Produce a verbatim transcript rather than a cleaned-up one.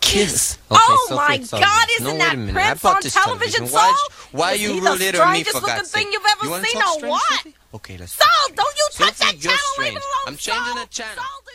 Kiss. Okay, oh Sophie my Exotic. God, isn't No, wait that a minute. Prince I bought on this television, television. Why, Saul? why Is you he rule the it on me, strangest for looking God's thing sake? you've ever You wanna seen talk or strange, what? Sophie? Okay, let's Saul, don't you touch Sophie, that you're channel, leave strange. it alone, I'm changing Saul. the channel. Saul,